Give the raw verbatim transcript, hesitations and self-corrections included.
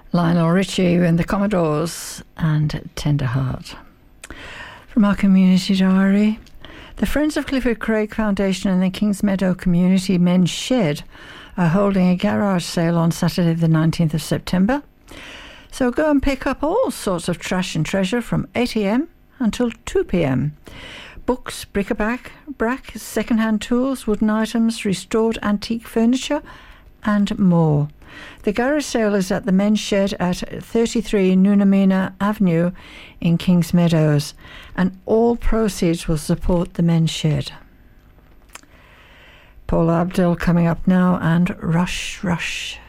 Lionel Richie and the Commodores and Tender Heart. From our community diary, the Friends of Clifford Craig Foundation and the Kingsmeadow Community Men's Shed are holding a garage sale on Saturday the nineteenth of September. So go and pick up all sorts of trash and treasure from eight a.m. until two p.m. Books, bric-a-brac, brack, second-hand tools, wooden items, restored antique furniture and more. The garage sale is at the Men's Shed at thirty-three Noonamina Avenue in Kings Meadows, and all proceeds will support the Men's Shed. Paula Abdul coming up now, and Rush, Rush.